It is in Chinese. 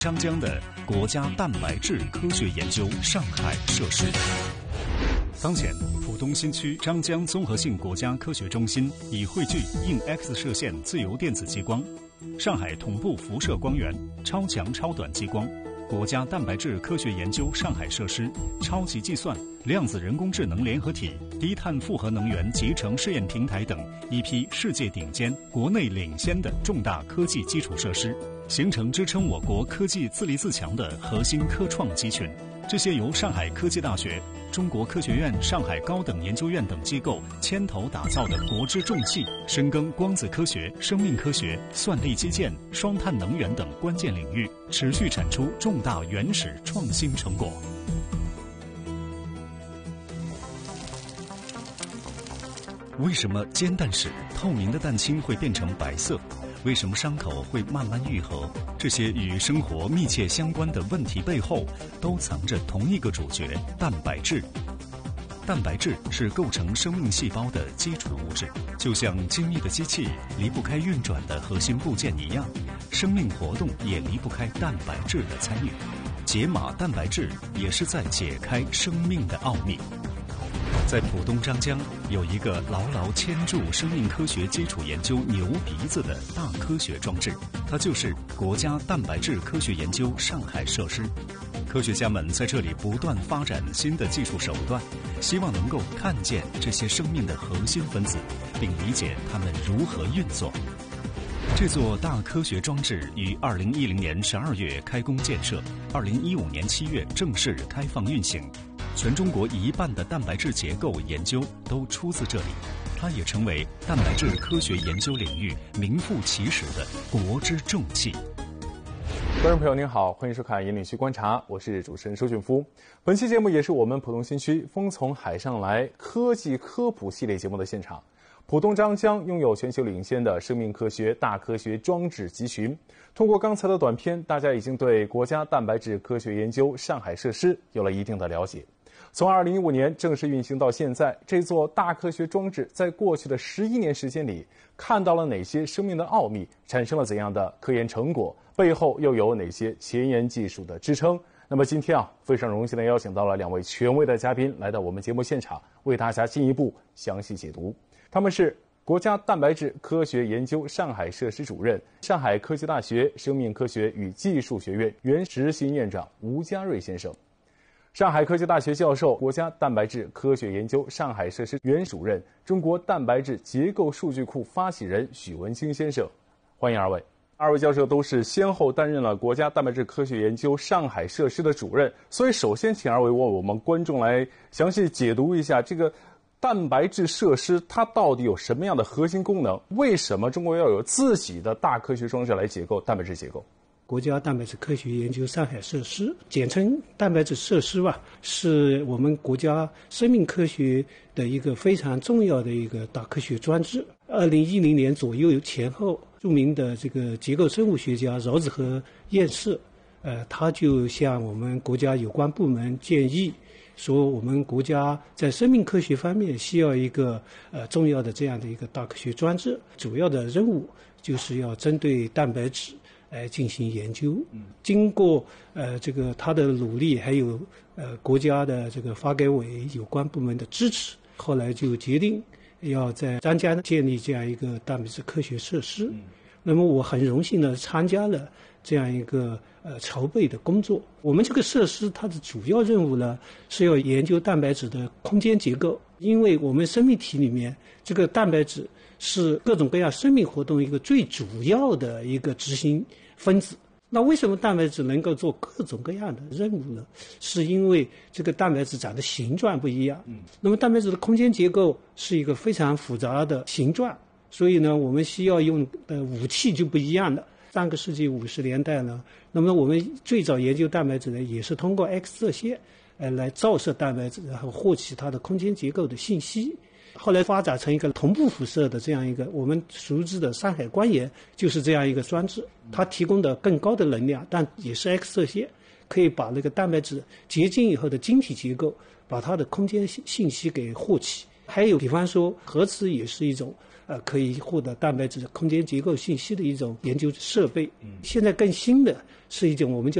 张江的国家蛋白质科学研究上海设施。当前，浦东新区张江综合性国家科学中心已汇聚硬 X 射线自由电子激光、上海同步辐射光源、超强超短激光、国家蛋白质科学研究上海设施、超级计算、量子人工智能联合体、低碳复合能源集成试验平台等一批世界顶尖、国内领先的重大科技基础设施，形成支撑我国科技自立自强的核心科创集群。这些由上海科技大学、中国科学院上海高等研究院等机构牵头打造的国之重器，深耕光子科学、生命科学、算力基建、双碳能源等关键领域，持续产出重大原始创新成果。为什么煎蛋时透明的蛋清会变成白色？为什么伤口会慢慢愈合？这些与生活密切相关的问题背后，都藏着同一个主角——蛋白质。蛋白质是构成生命细胞的基础物质，就像精密的机器离不开运转的核心部件一样，生命活动也离不开蛋白质的参与。解码蛋白质也是在解开生命的奥秘。在浦东张江有一个牢牢牵住生命科学基础研究牛鼻子的大科学装置，它就是国家蛋白质科学研究上海设施。科学家们在这里不断发展新的技术手段，希望能够看见这些生命的核心分子，并理解它们如何运作。这座大科学装置于2010年12月开工建设，2015年7月正式开放运行。全中国一半的蛋白质结构研究都出自这里，它也成为蛋白质科学研究领域名副其实的国之重器。 观众朋友您好，欢迎收看引领区观察，我是主持人周俊夫。本期节目也是我们浦东新区风从海上来科技科普系列节目的现场。浦东张江拥有全球领先的生命科学大科学装置集群。通过刚才的短片，大家已经对国家蛋白质科学研究上海设施有了一定的了解。从2015年正式运行到现在，这座大科学装置在过去的11年时间里，看到了哪些生命的奥秘，产生了怎样的科研成果，背后又有哪些前沿技术的支撑？那么今天非常荣幸地邀请到了2位权威的嘉宾来到我们节目现场，为大家进一步详细解读。他们是国家蛋白质科学研究上海设施主任、上海科技大学生命科学与技术学院原执行院长吴家瑞先生，上海科技大学教授、国家蛋白质科学研究上海设施原主任、中国蛋白质结构数据库发起人许文清先生。欢迎二位。二位教授都是先后担任了国家蛋白质科学研究上海设施的主任，所以首先请二位为我们观众来详细解读一下这个蛋白质设施它到底有什么样的核心功能？为什么中国要有自己的大科学装置来解构蛋白质结构？ 国家蛋白质科学研究上海设施，简称蛋白质设施吧，是我们国家生命科学的一个非常重要的一个大科学装置。2010年左右前后，著名的这个结构生物学家饶子和彦士，他就向我们国家有关部门建议，说我们国家在生命科学方面需要一个重要的这样的一个大科学装置，主要的任务就是要针对蛋白质来进行研究。经过这个他的努力，还有国家的这个发改委有关部门的支持，后来就决定要在张江建立这样一个蛋白质科学设施。那么我很荣幸的参加了这样一个筹备的工作。我们这个设施它的主要任务呢，是要研究蛋白质的空间结构，因为我们生命体里面这个蛋白质是各种各样生命活动一个最主要的一个执行分子。那为什么蛋白质能够做各种各样的任务呢？是因为这个蛋白质长的形状不一样。那么蛋白质的空间结构是一个非常复杂的形状，所以呢，我们需要用的武器就不一样的。上个世纪50年代呢，那么我们最早研究蛋白质呢，也是通过 X 射线来照射蛋白质，然后获取它的空间结构的信息。后来发展成一个同步辐射的这样一个我们熟知的上海光研，就是这样一个装置，它提供的更高的能量，但也是 X 射线，可以把那个蛋白质结晶以后的晶体结构，把它的空间信息给获取。还有比方说核磁也是一种可以获得蛋白质空间结构信息的一种研究设备。现在更新的是一种我们叫